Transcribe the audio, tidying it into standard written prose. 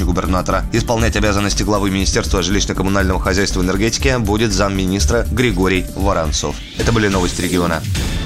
помощник губернатора. Исполнять обязанности главы Министерства жилищно-коммунального хозяйства и энергетики будет замминистра Григорий Воронцов. Это были новости региона.